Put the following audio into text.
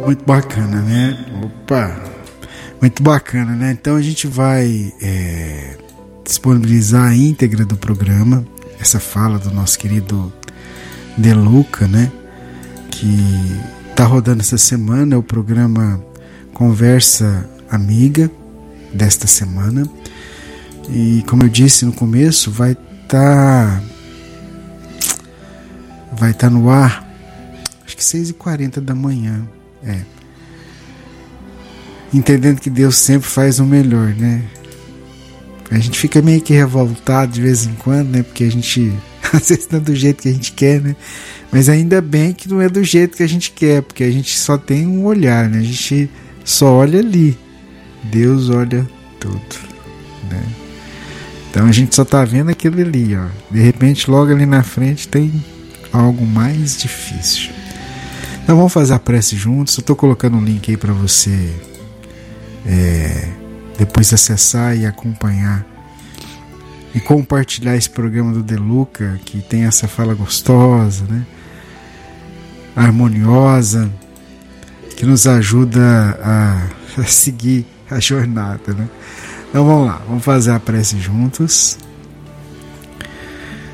Muito bacana, né? Opa! Muito bacana, né? Então a gente vai disponibilizar a íntegra do programa, essa fala do nosso querido De Luca, né? Que tá rodando essa semana, é o programa Conversa Amiga desta semana. E como eu disse no começo, vai estar no ar, acho que 6h40 da manhã. Entendendo que Deus sempre faz o melhor, né? A gente fica meio que revoltado de vez em quando, né? Porque a gente às vezes não é do jeito que a gente quer, né? Mas ainda bem que não é do jeito que a gente quer, porque a gente só tem um olhar, né? A gente só olha ali. Deus olha tudo, né? Então a gente só tá vendo aquilo ali, ó. De repente, logo ali na frente tem algo mais difícil. Então vamos fazer a prece juntos. Eu tô colocando um link aí para você depois acessar e acompanhar e compartilhar esse programa do De Luca, que tem essa fala gostosa, né? Harmoniosa, que nos ajuda a seguir a jornada, né? Então vamos lá, vamos fazer a prece juntos.